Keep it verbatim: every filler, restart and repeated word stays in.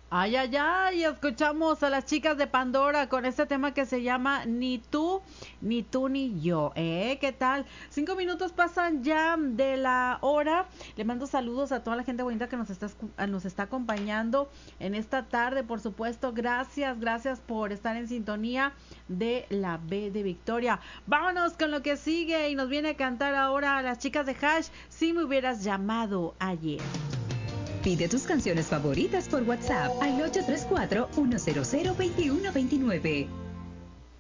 Ay, ay, ay, escuchamos a las chicas de Pandora con este tema que se llama Ni tú, ni tú, ni yo, ¿eh? ¿Qué tal? Cinco minutos pasan ya de la hora. Le mando saludos a toda la gente bonita que nos está, escu- nos está acompañando en esta tarde, por supuesto. Gracias, gracias por estar en sintonía de la B de Victoria. Vámonos con lo que sigue y nos viene a cantar ahora a las chicas de Hash, Si me hubieras llamado ayer. Pide tus canciones favoritas por WhatsApp al ocho tres cuatro, uno cero cero, dos uno dos nueve.